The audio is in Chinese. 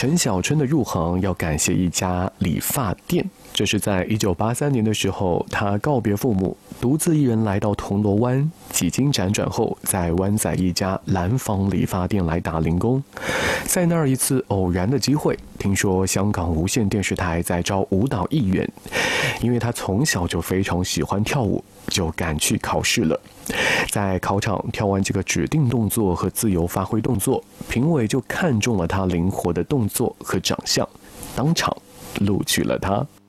陈小春的入行要感谢一家理发店。这是在1983年的时候，他告别父母，独自一人来到铜锣湾，几经辗转后，在湾仔一家蓝坊理发店来打零工。在那儿一次偶然的机会，听说香港无线电视台在招舞蹈艺员，因为他从小就非常喜欢跳舞，就赶去考试了。在考场跳完这个指定动作和自由发挥动作，评委就看中了他灵活的动作和长相，当场录取了他。